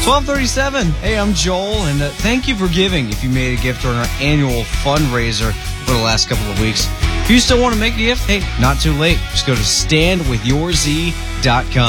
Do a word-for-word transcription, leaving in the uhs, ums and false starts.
twelve thirty-seven. Hey, I'm Joel, and uh, thank you for giving if you made a gift during our annual fundraiser for the last couple of weeks. If you still want to make a gift, hey, not too late. Just go to stand with your z dot com.